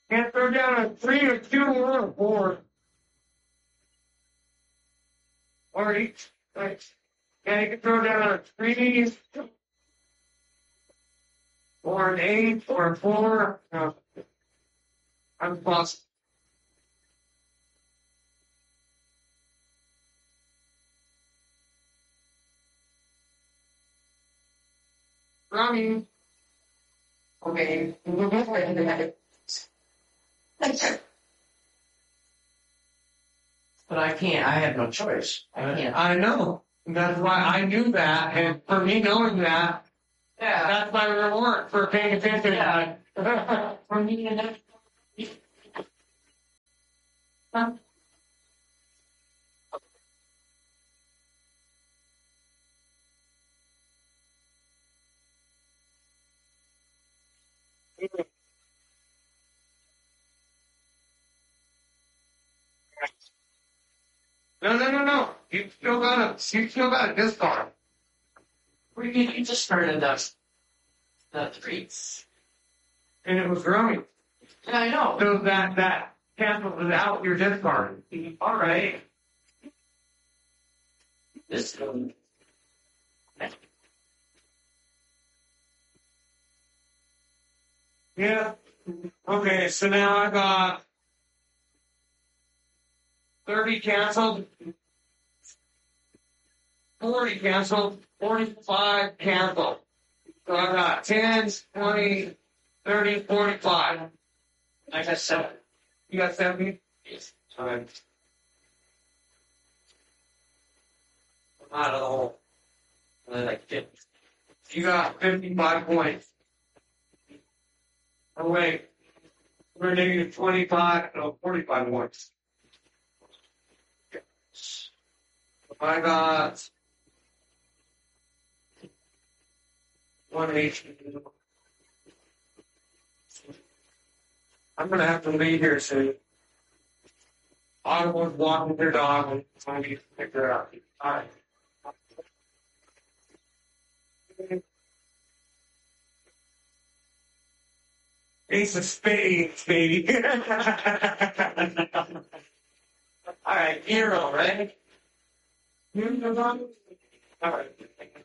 Can't throw down a 3 or 2 or a 4. Or each. Like, yeah, you can throw down a 3 or an 8 or a 4. No. I'm lost. Ronnie. Okay. But I can't. I have no choice. I know. That's why I knew that, and for me knowing that, Yeah. that's my reward for paying attention. Yeah. For me to know. No. You still got a discard. You just started the treats. And it was growing. Yeah, I know. So that cancels out your discard. All right. This one. Yeah. Okay, so now I got 30 canceled, 40 canceled, 45 canceled. So I got 10, 20, 30, 45. I got 7. You got 70? Yes. All right. I'm out of the hole. I like 50. You got 55 points. Oh, wait. We're negative 25, no, 45 points. I got 180. I'm going to have to leave here soon. I was walking their dog and I need to pick her up. All right. Ace of spades, baby. All right, hero, right? All right.